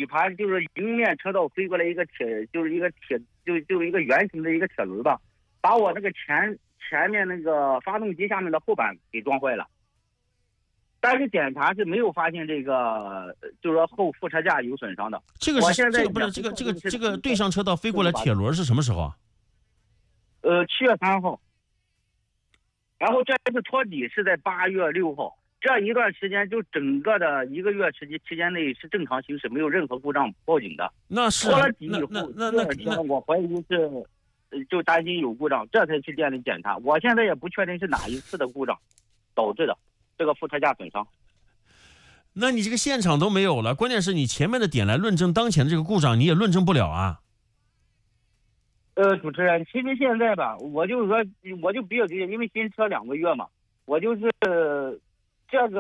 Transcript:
底盘就是迎面车道飞过来一个铁，就是一个圆形的一个铁轮吧，把我那个前面那个发动机下面的后板给撞坏了。但是检查是没有发现这个，就是说后副车架有损伤的。 这个对向车道飞过来铁轮是什么时候啊 ？7月3号。然后这次托底是在8月6号。这一段时间就整个的1个月期间内是正常行驶，没有任何故障报警的。 那是拖了底以后，我怀疑是就担心有故障，这才去店里检查。我现在也不确定是哪一次的故障导致的这个副车架损伤。 那你这个现场都没有了，关键是你前面的点来论证当前的这个故障，你也论证不了啊。 主持人，其实现在吧，我就是说，我就比较因为新车2个月嘛，我就是这个